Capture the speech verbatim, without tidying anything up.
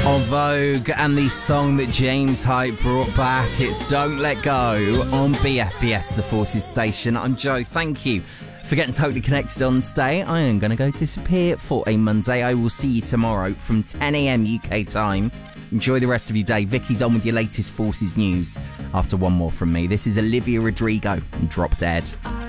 On Vogue and the song that James Hype brought back, it's Don't Let Go on B F B S, the Forces station. I'm Joe, thank you for getting totally connected on today. I am going to go disappear for a Monday. I will see you tomorrow from ten a.m. U K time. Enjoy the rest of your day. Vicky's on with your latest Forces news after one more from me. This is Olivia Rodrigo and Drop Dead.